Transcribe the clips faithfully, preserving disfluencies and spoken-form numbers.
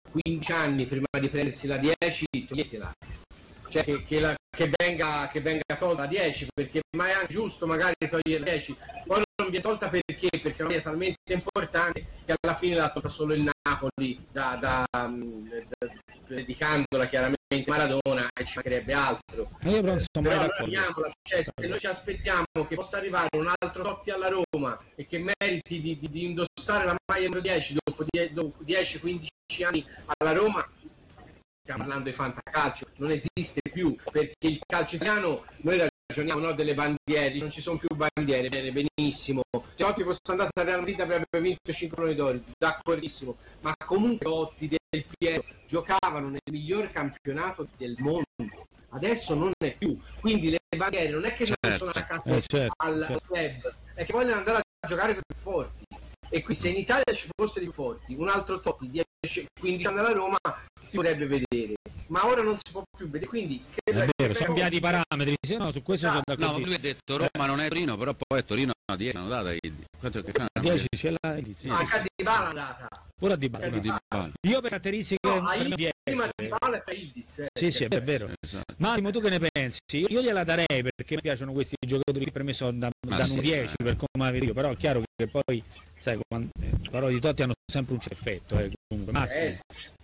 quindici anni prima di prendersi la dieci, toglietela. Cioè che, che, la, che, venga, che venga tolta la dieci, perché ma è anche giusto magari togliere la dieci, poi non viene tolta perché? Perché non è talmente importante che alla fine l'ha tolta solo il Napoli, da, da, da, dedicandola chiaramente a Maradona, e ci mancherebbe altro. Io però, però allora abbiamola, cioè, se noi ci aspettiamo che possa arrivare un altro Totti alla Roma e che meriti di, di, di indossare la maglia numero dieci dopo dieci quindici anni alla Roma, stiamo parlando di fantacalcio, non esiste più, perché il calcio italiano, noi ragioniamo, no, delle bandiere, non ci sono più bandiere, bene, benissimo, se Totti fosse andato a Real Madrid avrebbe vinto cinque palloni d'oro, d'accordissimo, ma comunque Totti, Del Piero giocavano nel miglior campionato del mondo, adesso non è più, quindi le bandiere non è che certo, non sono attaccate eh, certo, al certo. club, è che vogliono andare a giocare con i più forti. E qui se in Italia ci fossero i forti, un altro Totti dieci quindici anni alla Roma si potrebbe vedere, ma ora non si può più vedere, quindi che è vero, sono cambiati i parametri, se no su questo ah, sono no, lui ha detto Roma non è Torino, però poi a Torino a dieci hanno dato ai quanto che fanno? dieci ce l'ha, sì, anche a Dybala andata. Pure a Dybala. Dybala. Io per caratteristiche no, dieci, prima Dybala e poi Ildiz. Eh, sì, sì, è vero. Esatto. Massimo, tu che ne pensi? Io gliela darei perché mi piacciono questi giocatori che per me sono da, danno sì, un dieci eh. per come la vedo io, però è chiaro che poi sai, quando, le parole di Totti hanno sempre un certo effetto, eh, comunque. Massimo. Eh.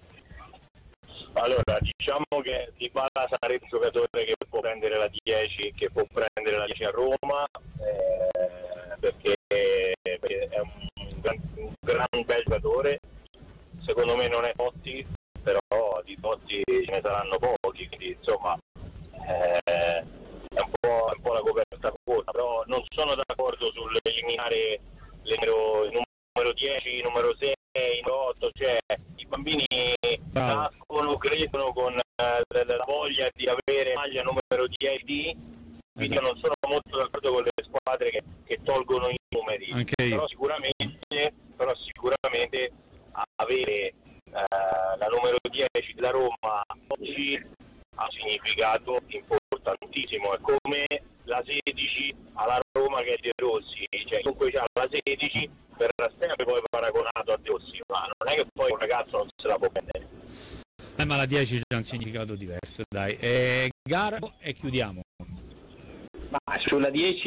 Allora, diciamo che Dybala sarebbe un giocatore che può prendere la dieci, che può prendere la dieci a Roma, eh, perché, perché è un gran, un gran bel giocatore. Secondo me non è Totti, però di Totti ce ne saranno pochi, quindi insomma eh, è, un po', è un po' la coperta corta, però non sono d'accordo sull'eliminare il numero dieci, il numero sei, il numero otto, cioè i bambini nascono, crescono con eh, la voglia di avere maglia numero dieci, quindi esatto. Non sono molto d'accordo con le squadre che, che tolgono i numeri, però sicuramente, però sicuramente avere eh, la numero dieci della Roma oggi ha significato importantissimo, è come la sedici alla Roma che è De Rossi, cioè comunque c'ha la sedici per sempre poi paragonato a De Rossi, ma non è che poi un ragazzo non se la può prendere. Eh, ma la dieci c'ha un significato diverso, dai. E gara e chiudiamo. Ma sulla dieci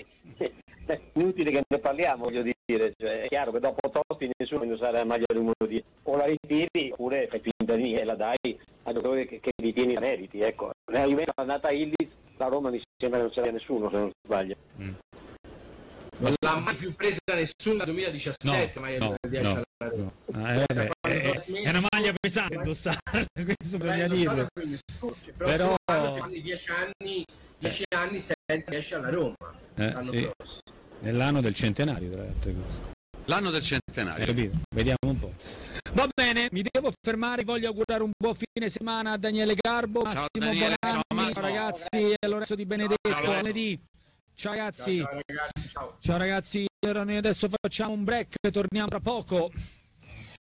è inutile che ne parliamo, voglio dire, cioè, è chiaro che dopo Totti nessuno indossare la maglia numero dieci, o la ritiri oppure fai finta di e la dai a giocatore che, che ritieni la meriti, ecco. La Juventus è andata a Ildiz, la Roma mi sembra che non c'era nessuno, se non sbaglio. Mm. Non l'ha mai più presa nessuno nel duemiladiciassette, no, maglia no, dieci no, alla Roma. No. Eh, vabbè, è, è una maglia pesante indossare, questo bisogna dirlo. Però, però... Anno, dieci anni, dieci eh. anni senza dieci alla Roma, eh, l'anno sì. prossimo. Nell'anno del centenario, tra le altre cose. L'anno del centenario. Hai capito? Vediamo un po'. Va bene, mi devo fermare, voglio augurare un buon fine settimana a Daniele Garbo, ciao, Massimo Daniele, Bonanni, ciao, Massimo. ragazzi, e Lorenzo Di Benedetto, ciao, ciao, lunedì. Ciao ragazzi. Ciao, ciao ragazzi, ciao. Ciao ragazzi, noi adesso facciamo un break, torniamo tra poco.